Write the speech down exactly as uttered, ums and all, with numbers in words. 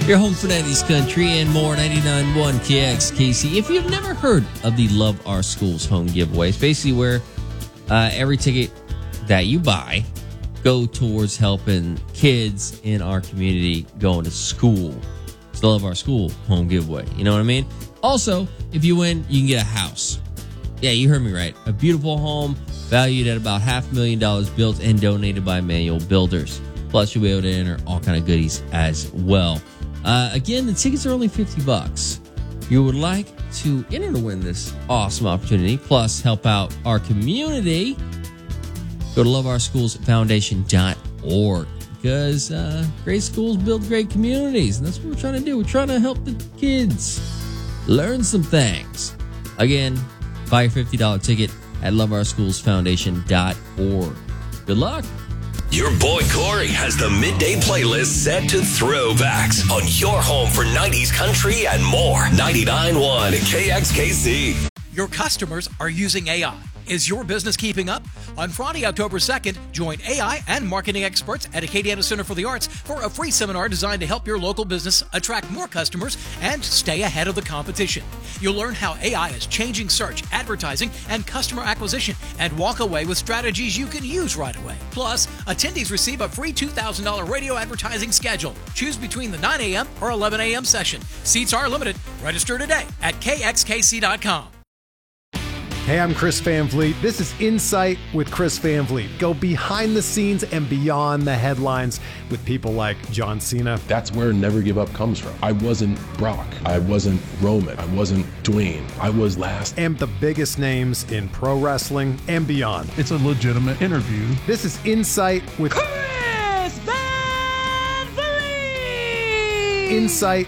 Your home for nineties country and more, ninety-nine point one K X K C. If you've never heard of the Love Our Schools home giveaway, it's basically where uh, every ticket that you buy go towards helping kids in our community going to school. It's the Love Our School home giveaway. You know what I mean? Also, if you win, you can get a house. Yeah, you heard me right. A beautiful home valued at about half a million dollars, built and donated by Manual Builders. Plus, you'll be able to enter all kind of goodies as well. Uh, again, the tickets are only fifty bucks. If you would like to enter to win this awesome opportunity, plus help out our community, go to love our schools foundation dot org, because uh, great schools build great communities, and that's what we're trying to do. We're trying to help the kids learn some things. Again, buy your fifty dollars ticket at love our schools foundation dot org. Good luck. Your boy Corey has the midday playlist set to throwbacks on your home for nineties country and more. ninety-nine point one K X K C. Your customers are using A I. Is your business keeping up? On Friday, October second, join A I and marketing experts at Acadiana Center for the Arts for a free seminar designed to help your local business attract more customers and stay ahead of the competition. You'll learn how A I is changing search, advertising, and customer acquisition, and walk away with strategies you can use right away. Plus, attendees receive a free two thousand dollars radio advertising schedule. Choose between the nine a.m. or eleven a.m. session. Seats are limited. Register today at K X K C dot com. Hey, I'm Chris Van Vliet. This is Insight with Chris Van Vliet. Go behind the scenes and beyond the headlines with people like John Cena. That's where Never Give Up comes from. I wasn't Brock. I wasn't Roman. I wasn't Dwayne. I was last. And the biggest names in pro wrestling and beyond. It's a legitimate interview. This is Insight with Chris Van Vliet. Insight